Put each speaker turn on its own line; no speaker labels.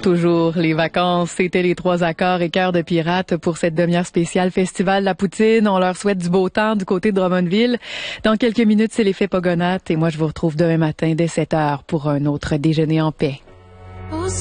toujours les vacances. C'était les 3 accords et cœurs de pirates pour cette demi-heure spéciale Festival La Poutine. On leur souhaite du beau temps du côté de Drummondville. Dans quelques minutes, c'est l'effet Pogonate et moi, je vous retrouve demain matin dès 7 heures pour un autre déjeuner en paix.